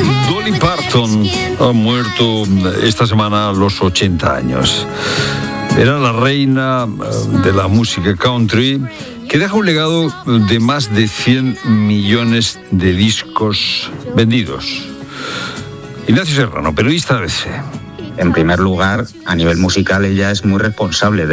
Dolly Parton ha muerto esta semana a los 80 años. Era la reina de la música country, que deja un legado de más de 100 millones de discos vendidos. Ignacio Serrano, periodista de ABC. En primer lugar, a nivel musical, ella es muy responsable